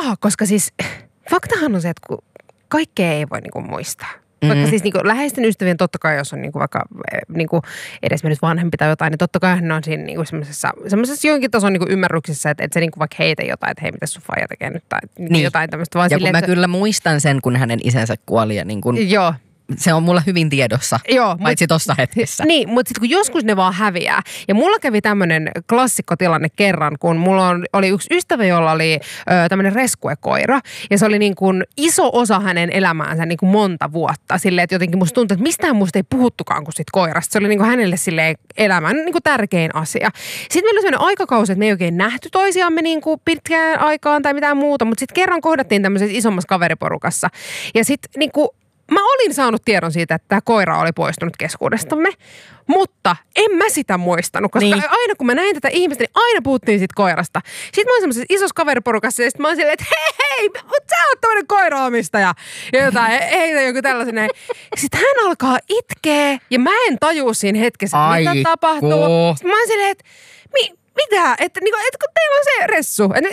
koska siis faktahan on se, että kaikkea ei voi niinku muistaa. Vaikka siis niinku läheisten ystävien totta kai, jos on niinku vaikka niinku edesmennyt vanhempi tai jotain, niin totta kai hän on siinä niinku semmoisessa jonkin tason niinku ymmärryksessä, että se niinku vaikka heitä jotain, että hei, mitä sun faija tekee nyt tai niin. Jotain tämmöistä. Ja kun mä kyllä muistan sen, kun hänen isänsä kuoli ja niin kun, joo. Se on mulla hyvin tiedossa, paitsi tossa hetkessä. Niin, mutta sitten kun joskus ne vaan häviää. Ja mulla kävi tämmöinen klassikkotilanne kerran, kun mulla oli yksi ystävä, jolla oli tämmöinen reskuekoira. Ja se oli niin kuin iso osa hänen elämäänsä niin kuin monta vuotta. Silleen, että jotenkin musta tuntui, että mistään musta ei puhuttukaan kuin siitä koirasta. Se oli niin kuin hänelle silleen elämän niin kuin tärkein asia. Sitten meillä oli sellainen aikakausi, että me ei oikein nähty toisiamme niin kuin pitkään aikaan tai mitään muuta. Mutta sitten kerran kohdattiin tämmöisessä isommassa kaveriporukassa. Ja sitten niin kuin mä olin saanut tiedon siitä, että tämä koira oli poistunut keskuudestamme, mutta en mä sitä muistanut, koska aina kun mä näin tätä ihmistä, niin aina puhuttiin siitä koirasta. Sitten mä oon semmoisessa isossa kaveriporukassa ja sitten mä oon silleen, että hei, mutta sä oot tämmöinen koiraomistaja. Ja jotain, heitä joku tällaisen näin. Sitten hän alkaa itkeä ja mä en tajua siinä hetkessä, mitä tapahtuu. Sitten mä oon silleen, että mitä? Että kun teillä on se ressu, että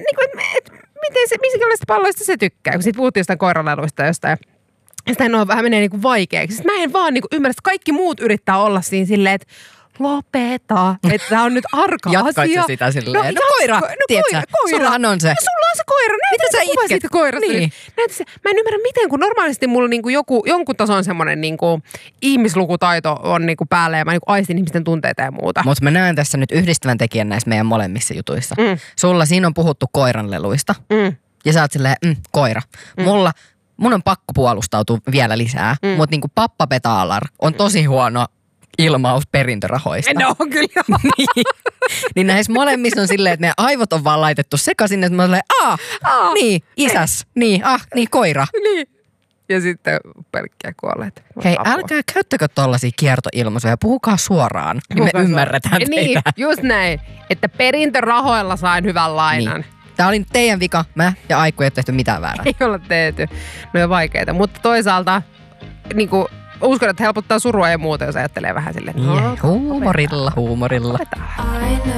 miten se, minkälaista palloista se tykkää, kun siitä puhuttiin jostain koiraleluista jostain. Sitä vähän menee niinku vaikeaksi. Sitten mä en vaan niinku ymmärrä, että kaikki muut yrittää olla siinä silleen, että lopeta, että tää on nyt arka asia. Jatkaitko sitä silleen? No koira, tiedätkö? Sullahan on se. No, sulla on se koira. Mitä sä itket? Siitä koirasta. Niin. Mä en ymmärrä miten, kun normaalisti mulla niinku jonkun tason semmoinen niinku ihmislukutaito on niinku päällä ja mä niinku aistin ihmisten tunteita ja muuta. Mutta mä näen tässä nyt yhdistävän tekijän näissä meidän molemmissa jutuissa. Sulla siinä on puhuttu koiranleluista. Ja sä oot silleen, koira. Mun on pakko puolustautua vielä lisää, mutta niinku Pappa Betalar on tosi huono ilmaus perintörahoista. No kyllä. niin näissä molemmissa on silleen, että meidän aivot on vaan laitettu sekaisin, että mä oon silleen, niin, isäs, niin, koira. Niin. Ja sitten pelkkiä kuolleet. Hei, älkää käyttäkö tollaisia kiertoilmaisuja, puhukaa suoraan, niin me ymmärretään teitä. Niin, just näin, että perintörahoilla sain hyvän lainan. Niin. Tää oli teidän vika, mä ja Aikku ei ole tehty mitään väärää. Ei olla tehty. No on vaikeita, mutta toisaalta niinku, uskon, että helpottaa surua ja muuta, jos ajattelee vähän silleen. Huumorilla.